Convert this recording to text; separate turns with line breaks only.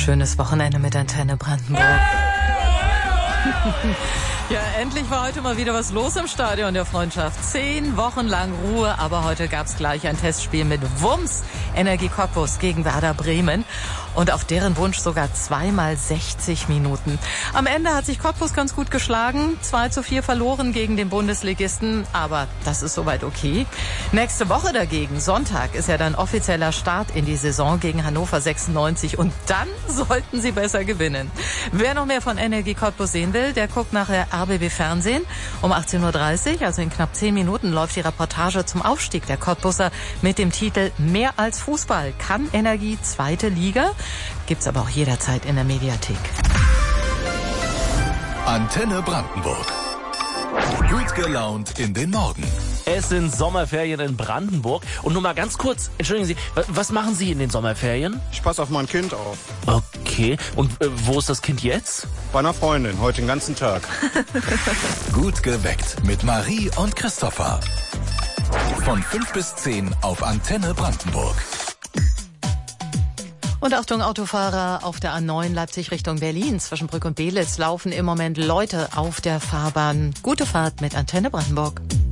Schönes Wochenende mit Antenne Brandenburg. Ja, endlich war heute mal wieder was los im Stadion der Freundschaft. 10 Wochen lang Ruhe, aber heute gab's gleich ein Testspiel mit Wumms. Energie Cottbus gegen Werder Bremen. Und auf deren Wunsch sogar 2x 60 Minuten. Am Ende hat sich Cottbus ganz gut geschlagen. 2:4 verloren gegen den Bundesligisten. Aber das ist soweit okay. Nächste Woche dagegen, Sonntag, ist ja dann offizieller Start in die Saison gegen Hannover 96. Und dann sollten sie besser gewinnen. Wer noch mehr von Energie Cottbus sehen will, der guckt nachher RBB Fernsehen. Um 18:30 Uhr, also in knapp 10 Minuten, läuft die Reportage zum Aufstieg der Cottbuser mit dem Titel Mehr als Fußball. Kann Energie zweite Liga? Gibt's aber auch jederzeit in der Mediathek.
Antenne Brandenburg. Gut gelaunt in den Morgen.
Es sind Sommerferien in Brandenburg. Und nur mal ganz kurz, entschuldigen Sie, was machen Sie in den Sommerferien?
Ich passe auf mein Kind auf.
Okay, und wo ist das Kind jetzt?
Bei einer Freundin, heute den ganzen Tag.
Gut geweckt mit Marie und Christopher. Von 5 bis 10 auf Antenne Brandenburg.
Und Achtung, Autofahrer auf der A9 Leipzig Richtung Berlin. Zwischen Brück und Belitz laufen im Moment Leute auf der Fahrbahn. Gute Fahrt mit Antenne Brandenburg.